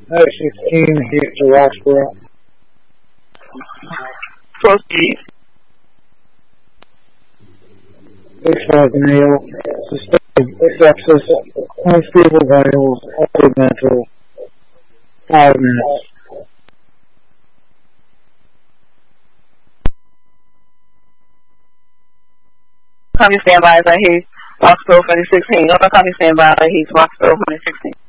16, he's to Roxborough. Proceed. 6-5 Neil, sustained sepsis, unstable vitals, also mental, 5 minutes. Copy standby as I hear Roxborough 2016. Copy standby as I hear Roxborough 2016.